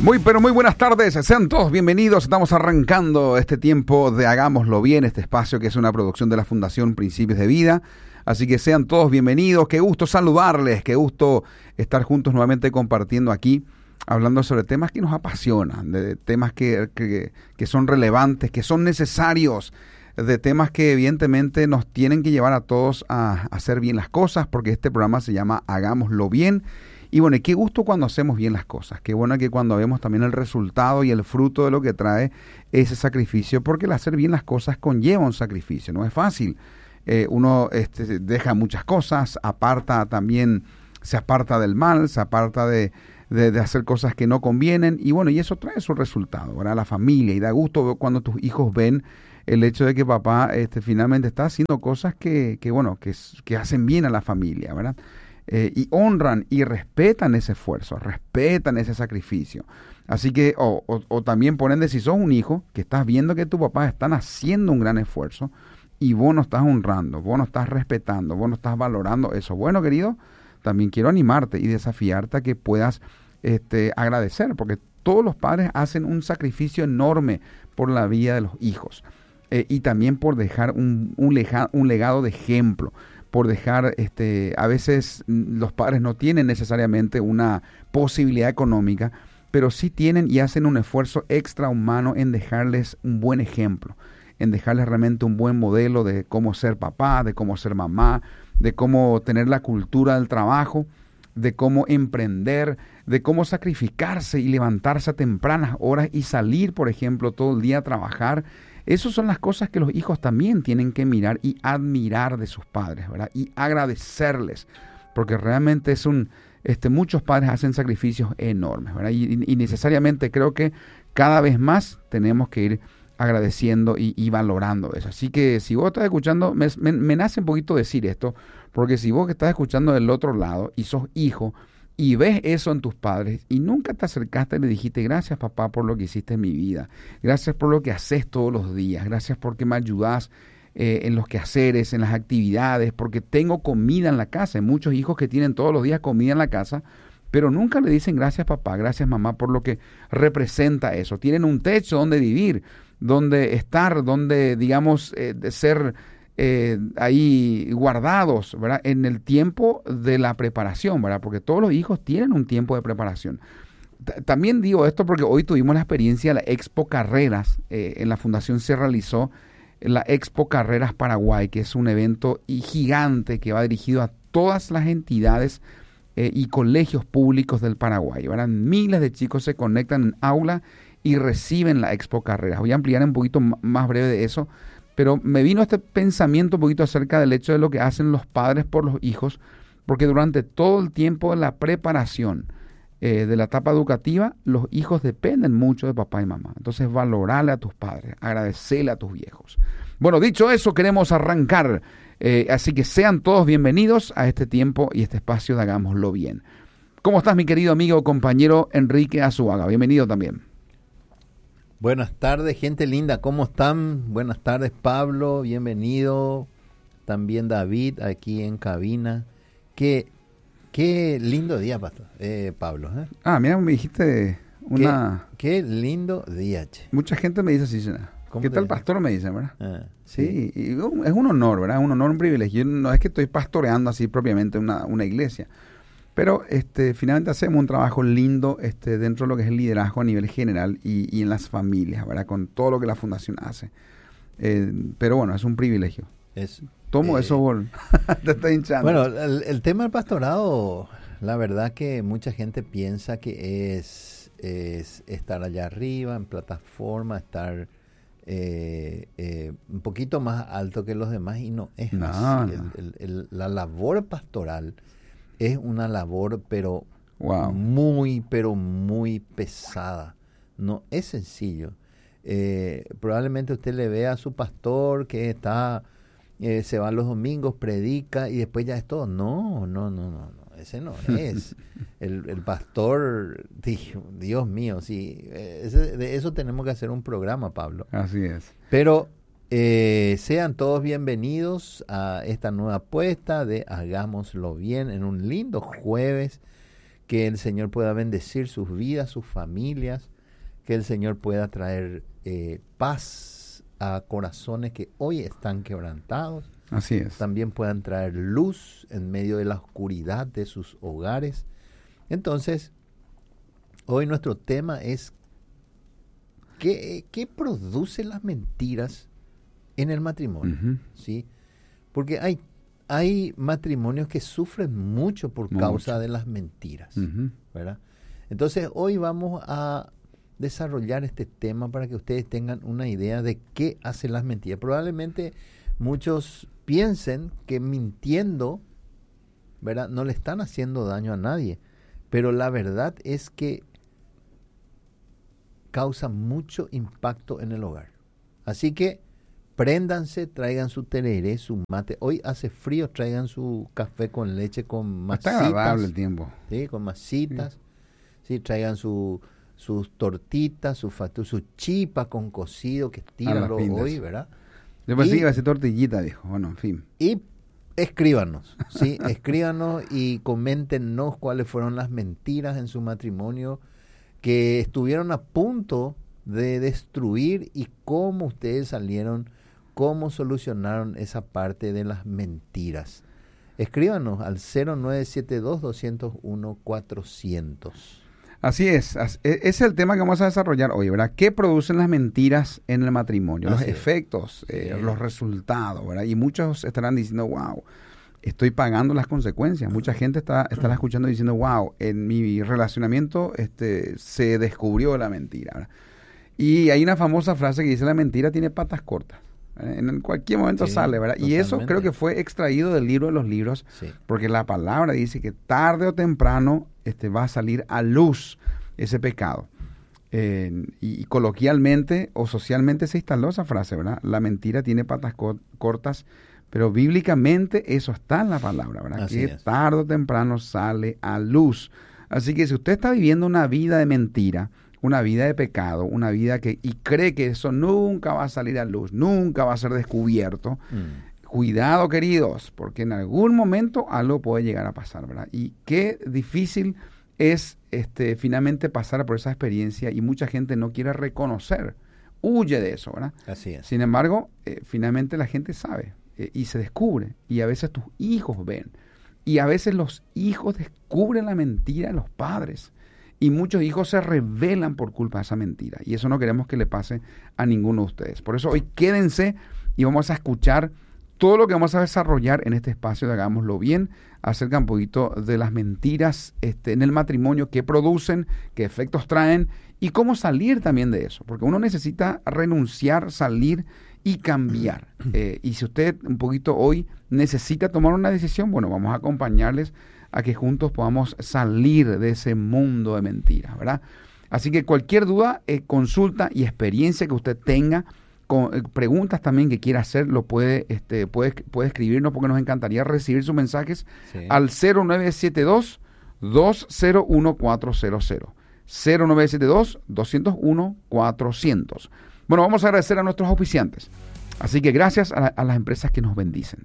Pero muy buenas tardes, sean todos bienvenidos. Estamos arrancando este tiempo de Hagámoslo Bien, este espacio que es una producción de la Fundación Principios de Vida. Así que sean todos bienvenidos, qué gusto saludarles, qué gusto estar juntos nuevamente compartiendo aquí, hablando sobre temas que nos apasionan, de temas que son relevantes, que son necesarios, de temas que evidentemente nos tienen que llevar a todos a hacer bien las cosas, porque este programa se llama Hagámoslo Bien. Y bueno, qué gusto cuando hacemos bien las cosas, qué bueno que cuando vemos también el resultado y el fruto de lo que trae ese sacrificio, porque el hacer bien las cosas conlleva un sacrificio, no es fácil. Uno deja muchas cosas, se aparta del mal, se aparta de hacer cosas que no convienen, y bueno, y eso trae su resultado, ¿verdad? La familia, y da gusto cuando tus hijos ven el hecho de que papá finalmente está haciendo cosas que hacen bien a la familia, ¿verdad? Y honran y respetan ese esfuerzo, respetan ese sacrificio. Así que, o también ponen de si sos un hijo, que estás viendo que tu papá están haciendo un gran esfuerzo, y vos no estás honrando, vos no estás respetando, vos no estás valorando eso. Bueno, querido, también quiero animarte y desafiarte a que puedas agradecer, porque todos los padres hacen un sacrificio enorme por la vida de los hijos, y también por dejar un legado de ejemplo, por dejar, a veces los padres no tienen necesariamente una posibilidad económica, pero sí tienen y hacen un esfuerzo extrahumano en dejarles un buen ejemplo, en dejarles realmente un buen modelo de cómo ser papá, de cómo ser mamá, de cómo tener la cultura del trabajo, de cómo emprender, de cómo sacrificarse y levantarse a tempranas horas y salir, por ejemplo, todo el día a trabajar. Esas son las cosas que los hijos también tienen que mirar y admirar de sus padres, ¿verdad? Y agradecerles, porque realmente muchos padres hacen sacrificios enormes, ¿verdad? Y necesariamente creo que cada vez más tenemos que ir agradeciendo y valorando eso. Así que si vos estás escuchando, me nace un poquito decir esto, porque si vos que estás escuchando del otro lado y sos hijo y ves eso en tus padres y nunca te acercaste y le dijiste gracias papá por lo que hiciste en mi vida, gracias por lo que haces todos los días, gracias porque me ayudás en los quehaceres, en las actividades, porque tengo comida en la casa. Hay muchos hijos que tienen todos los días comida en la casa, pero nunca le dicen gracias papá, gracias mamá por lo que representa eso. Tienen un techo donde vivir, donde estar, donde digamos ser ahí guardados, ¿verdad? En el tiempo de la preparación, ¿verdad? Porque todos los hijos tienen un tiempo de preparación. También digo esto porque hoy tuvimos la experiencia de la Expo Carreras. En la Fundación se realizó la Expo Carreras Paraguay, que es un evento gigante que va dirigido a todas las entidades y colegios públicos del Paraguay, ¿verdad? Miles de chicos se conectan en aula y reciben la Expo Carreras. Voy a ampliar un poquito más breve de eso, pero me vino este pensamiento un poquito acerca del hecho de lo que hacen los padres por los hijos, porque durante todo el tiempo de la preparación de la etapa educativa, los hijos dependen mucho de papá y mamá. Entonces, valorarle a tus padres, agradecerle a tus viejos. Bueno, dicho eso, queremos arrancar. Así que sean todos bienvenidos a este tiempo y este espacio de Hagámoslo Bien. ¿Cómo estás, mi querido amigo, compañero Enrique Azuaga? Bienvenido también. Buenas tardes, gente linda, ¿cómo están? Buenas tardes, Pablo, bienvenido. También David, aquí en cabina. Qué lindo día, pastor, Pablo. Mira, me dijiste una... Qué lindo día, che. Mucha gente me dice así, ¿qué tal pastor? Me dicen, ¿verdad? Sí. Y es un honor, ¿verdad? Es un honor, un privilegio. No es que estoy pastoreando así propiamente una iglesia, pero finalmente hacemos un trabajo lindo dentro de lo que es el liderazgo a nivel general y en las familias, ¿verdad? Con todo lo que la Fundación hace. Pero bueno, es un privilegio. Tomo eso, Bol. Te estoy hinchando. Bueno, el tema del pastorado, la verdad que mucha gente piensa que es estar allá arriba, en plataforma, estar un poquito más alto que los demás, y no es así. No. La labor pastoral es una labor, pero muy pesada. No es sencillo. Probablemente usted le vea a su pastor que se va los domingos, predica y después ya es todo. No. Ese no es. El pastor, Dios mío, sí. De eso tenemos que hacer un programa, Pablo. Así es. Pero sean todos bienvenidos a esta nueva apuesta de Hagámoslo Bien en un lindo jueves que el Señor pueda bendecir sus vidas, sus familias, que el Señor pueda traer paz a corazones que hoy están quebrantados. Así es. También puedan traer luz en medio de la oscuridad de sus hogares. Entonces, hoy nuestro tema es ¿qué produce las mentiras en el matrimonio? Uh-huh. ¿Sí? Porque hay matrimonios que sufren mucho por causa de las mentiras, uh-huh, ¿verdad? Entonces, hoy vamos a desarrollar este tema para que ustedes tengan una idea de qué hacen las mentiras. Probablemente muchos piensen que mintiendo, ¿verdad?, no le están haciendo daño a nadie, pero la verdad es que causa mucho impacto en el hogar. Así que préndanse, traigan su tereré, su mate. Hoy hace frío, traigan su café con leche con masitas. Está agradable el tiempo. Sí, con masitas. Sí, traigan sus tortitas, su chipa con cocido, que tíralo hoy, ¿verdad? Yo pensé que iba a ser tortillita, dijo. Bueno, en fin. Y escríbanos, ¿sí? Escríbanos y coméntenos cuáles fueron las mentiras en su matrimonio que estuvieron a punto de destruir y cómo ustedes salieron, cómo solucionaron esa parte de las mentiras. Escríbanos al 0972-201-400. Así es, ese es el tema que vamos a desarrollar hoy, ¿verdad? ¿Qué producen las mentiras en el matrimonio? Los efectos, los resultados, ¿verdad? Y muchos estarán diciendo, wow, estoy pagando las consecuencias. Mucha gente estará escuchando diciendo, wow, en mi relacionamiento se descubrió la mentira, ¿verdad? Y hay una famosa frase que dice, la mentira tiene patas cortas. En cualquier momento sale, ¿verdad? Totalmente. Y eso creo que fue extraído del libro de los libros, porque la palabra dice que tarde o temprano va a salir a luz ese pecado. Y coloquialmente o socialmente se instaló esa frase, ¿verdad? La mentira tiene patas cortas, pero bíblicamente eso está en la palabra, ¿verdad? Así que es. Tarde o temprano sale a luz. Así que si usted está viviendo una vida de mentira, una vida de pecado, una vida y cree que eso nunca va a salir a luz, nunca va a ser descubierto, cuidado, queridos, porque en algún momento algo puede llegar a pasar, ¿verdad? Y qué difícil es finalmente pasar por esa experiencia y mucha gente no quiere reconocer, huye de eso, ¿verdad? Así es. Sin embargo, finalmente la gente sabe y se descubre, y a veces tus hijos ven, y a veces los hijos descubren la mentira de los padres. Y muchos hijos se rebelan por culpa de esa mentira. Y eso no queremos que le pase a ninguno de ustedes. Por eso hoy quédense y vamos a escuchar todo lo que vamos a desarrollar en este espacio de Hagámoslo Bien, acerca un poquito de las mentiras en el matrimonio, qué producen, qué efectos traen y cómo salir también de eso. Porque uno necesita renunciar, salir y cambiar. Y si usted un poquito hoy necesita tomar una decisión, bueno, vamos a acompañarles a que juntos podamos salir de ese mundo de mentiras, ¿verdad? Así que cualquier duda, consulta y experiencia que usted tenga, preguntas también que quiera hacer, lo puede escribirnos, porque nos encantaría recibir sus mensajes al 0972-201-400. 0972-201-400. Bueno, vamos a agradecer a nuestros auspiciantes. Así que gracias a las empresas que nos bendicen.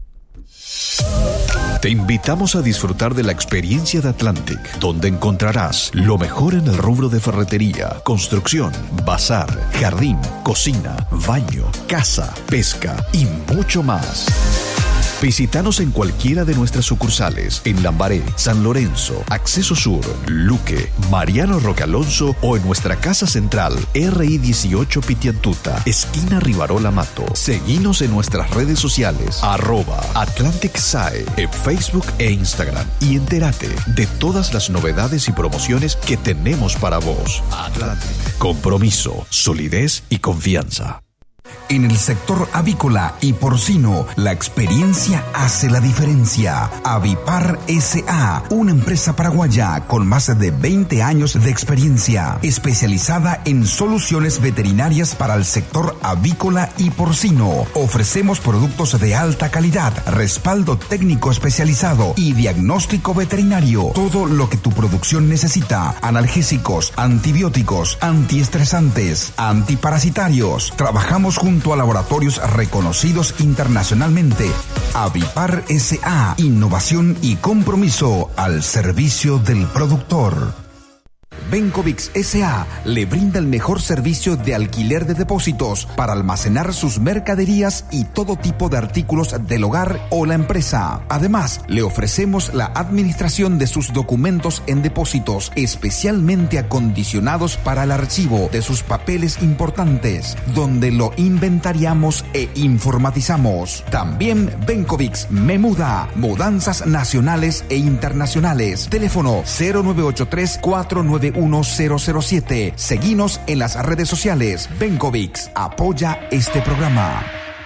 Te invitamos a disfrutar de la experiencia de Atlantic, donde encontrarás lo mejor en el rubro de ferretería, construcción, bazar, jardín, cocina, baño, casa, pesca y mucho más. Visítanos en cualquiera de nuestras sucursales en Lambaré, San Lorenzo, Acceso Sur, Luque, Mariano Roque Alonso o en nuestra casa central RI 18 Pitiantuta, esquina Rivarola Mato. Seguinos en nuestras redes sociales @AtlanticSAE en Facebook e Instagram y entérate de todas las novedades y promociones que tenemos para vos. Atlantic. Compromiso, solidez y confianza. En el sector avícola y porcino, la experiencia hace la diferencia. Avipar S.A., una empresa paraguaya con más de 20 años de experiencia, especializada en soluciones veterinarias para el sector avícola y porcino. Ofrecemos productos de alta calidad, respaldo técnico especializado y diagnóstico veterinario. Todo lo que tu producción necesita: analgésicos, antibióticos, antiestresantes, antiparasitarios. Trabajamos juntos junto a laboratorios reconocidos internacionalmente. Avipar S.A. Innovación y compromiso al servicio del productor. Bencovix S.A. le brinda el mejor servicio de alquiler de depósitos para almacenar sus mercaderías y todo tipo de artículos del hogar o la empresa. Además, le ofrecemos la administración de sus documentos en depósitos especialmente acondicionados para el archivo de sus papeles importantes, donde lo inventariamos e informatizamos. También Bencovix me muda, mudanzas nacionales e internacionales. Teléfono 0983-491-007. Seguinos en las redes sociales. Bencovix apoya este programa.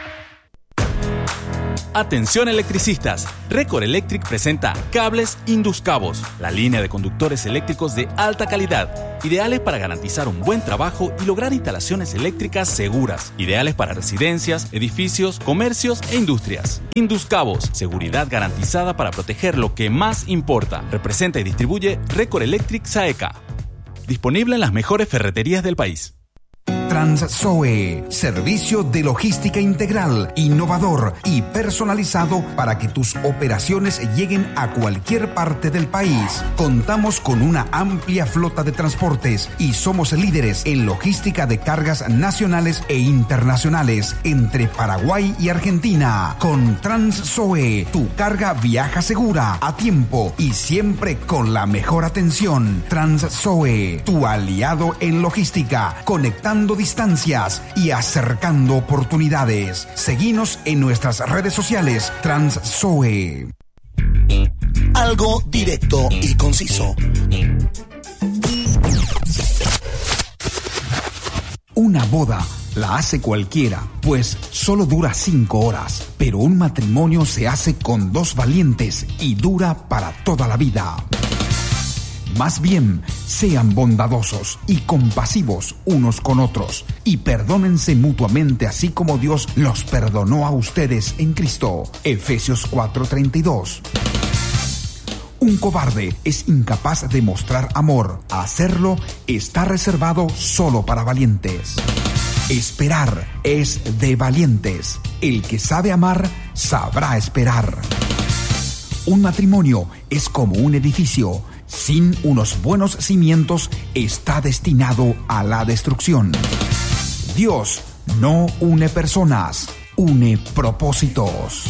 Atención electricistas, Record Electric presenta Cables Induscabos, la línea de conductores eléctricos de alta calidad, ideales para garantizar un buen trabajo y lograr instalaciones eléctricas seguras, ideales para residencias, edificios, comercios e industrias. Induscabos, seguridad garantizada para proteger lo que más importa. Representa y distribuye Record Electric SAECA. Disponible en las mejores ferreterías del país. Transzoe, servicio de logística integral, innovador y personalizado para que tus operaciones lleguen a cualquier parte del país. Contamos con una amplia flota de transportes y somos líderes en logística de cargas nacionales e internacionales entre Paraguay y Argentina. Con Transzoe, tu carga viaja segura, a tiempo y siempre con la mejor atención. Transzoe, tu aliado en logística, conectando distancias y acercando oportunidades. Seguinos en nuestras redes sociales. Transzoe. Algo directo y conciso. Una boda la hace cualquiera, pues solo dura 5 horas, pero un matrimonio se hace con 2 valientes y dura para toda la vida. Más bien, sean bondadosos y compasivos unos con otros y perdónense mutuamente así como Dios los perdonó a ustedes en Cristo. Efesios 4:32. Un cobarde es incapaz de mostrar amor. Hacerlo está reservado solo para valientes. Esperar es de valientes. El que sabe amar, sabrá esperar. Un matrimonio es como un edificio. Sin unos buenos cimientos, está destinado a la destrucción. Dios no une personas, une propósitos.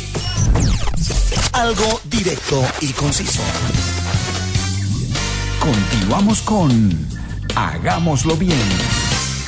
Algo directo y conciso. Continuamos con Hagámoslo bien.